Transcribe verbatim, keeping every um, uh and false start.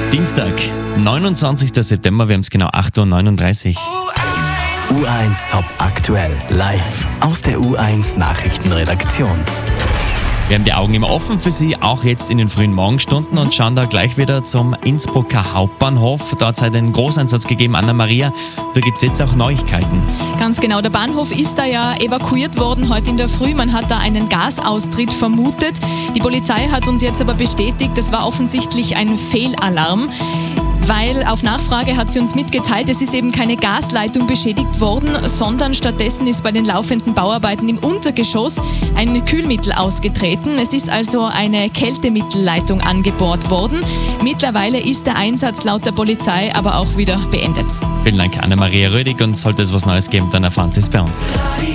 Dienstag, neunundzwanzigster September, wir haben es genau acht Uhr neununddreißig. U eins Top aktuell, live aus der U eins Nachrichtenredaktion. Wir haben die Augen immer offen für Sie, auch jetzt in den frühen Morgenstunden und schauen da gleich wieder zum Innsbrucker Hauptbahnhof. Da hat es halt einen Großeinsatz gegeben, Anna-Maria. Da gibt es jetzt auch Neuigkeiten. Ganz genau, der Bahnhof ist da ja evakuiert worden heute in der Früh. Man hat da einen Gasaustritt vermutet. Die Polizei hat uns jetzt aber bestätigt, das war offensichtlich ein Fehlalarm. Weil auf Nachfrage hat sie uns mitgeteilt, es ist eben keine Gasleitung beschädigt worden, sondern stattdessen ist bei den laufenden Bauarbeiten im Untergeschoss ein Kühlmittel ausgetreten. Es ist also eine Kältemittelleitung angebohrt worden. Mittlerweile ist der Einsatz laut der Polizei aber auch wieder beendet. Vielen Dank, Anna-Maria Rödig. Und sollte es was Neues geben, dann erfahren Sie es bei uns.